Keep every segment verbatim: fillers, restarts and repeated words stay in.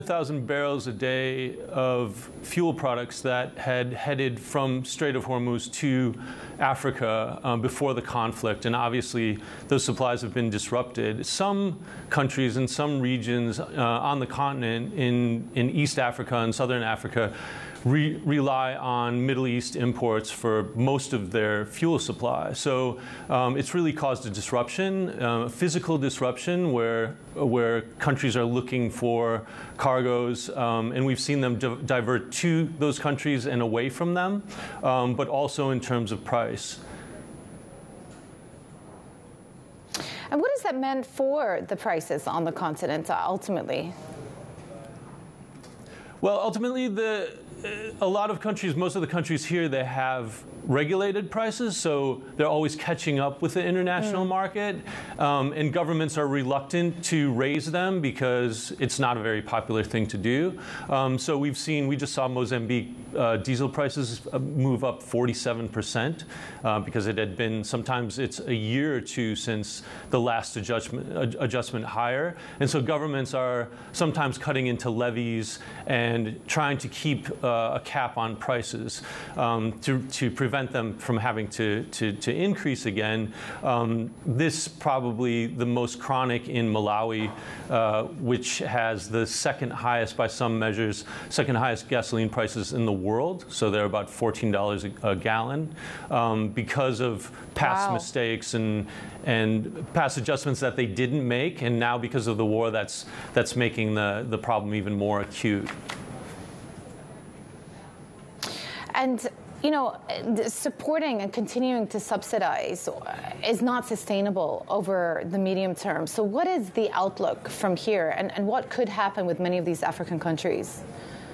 thousand barrels a day of fuel products that had headed from Strait of Hormuz to Africa um, before the conflict, and obviously those supplies have been disrupted. Some countries and some regions uh, on the continent in, in East Africa and Southern Africa Re rely on Middle East imports for most of their fuel supply. So um, it's really caused a disruption, uh, physical disruption, where where countries are looking for cargoes, um, and we've seen them di divert to those countries and away from them, um, but also in terms of price. And what has that meant for the prices on the continent ultimately? Well, ultimately, the a lot of countries, most of the countries here, they have regulated prices, so they're always catching up with the international mm. market, um, and governments are reluctant to raise them because it's not a very popular thing to do. Um, so we've seen, we just saw Mozambique uh, diesel prices move up forty-seven percent uh, because it had been, sometimes it's a year or two since the last adjustment, adjustment higher. And so governments are sometimes cutting into levies and trying to keep uh, a cap on prices um, to, to prevent them from having to, to, to increase again. Um, this probably the most chronic in Malawi, uh, which has the second highest, by some measures, second highest gasoline prices in the world. So they're about fourteen dollars a, a gallon um, because of past wow. mistakes and and past adjustments that they didn't make. And now because of the war, that's, that's making the, the problem even more acute. And, you know, supporting and continuing to subsidize is not sustainable over the medium term. So what is the outlook from here, and, and what could happen with many of these African countries?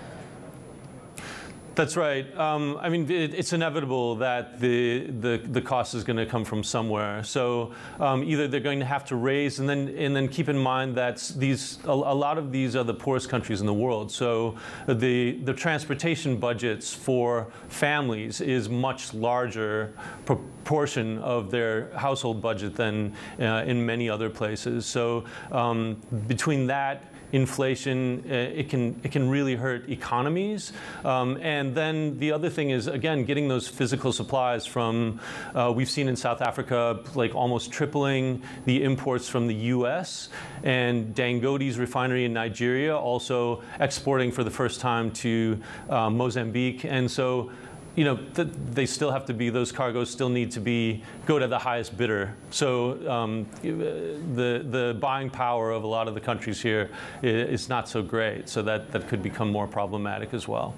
That's right. Um, I mean, it, it's inevitable that the, the, the cost is going to come from somewhere. So um, either they're going to have to raise, and then and then keep in mind that these a, a lot of these are the poorest countries in the world. So the the transportation budgets for families is much larger proportion of their household budget than uh, in many other places. So um, between that, inflation, uh, it can it can really hurt economies. Um, and then the other thing is, again, getting those physical supplies from, uh, we've seen in South Africa, like almost tripling the imports from the U S, and Dangote's refinery in Nigeria also exporting for the first time to uh, Mozambique. And so, you know, th they still have to be, those cargoes still need to be, go to the highest bidder. So um, the, the buying power of a lot of the countries here is not so great. So that, that could become more problematic as well.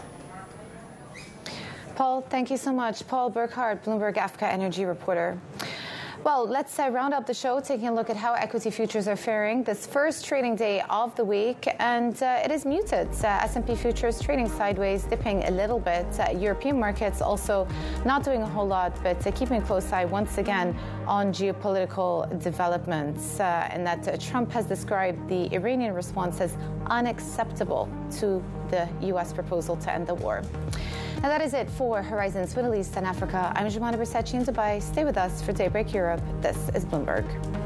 Paul, thank you so much. Paul Burkhardt, Bloomberg Africa Energy reporter. Well, let's uh, round up the show, taking a look at how equity futures are faring this first trading day of the week, and uh, it is muted. Uh, S and P futures trading sideways, dipping a little bit. Uh, European markets also not doing a whole lot, but uh, keeping a close eye once again on geopolitical developments, uh, and that uh, Trump has described the Iranian response as unacceptable to the U S proposal to end the war. Now that is it for Horizons Middle East and Africa. I'm Jumana Bersachi in Dubai. Stay with us for Daybreak Europe. This is Bloomberg.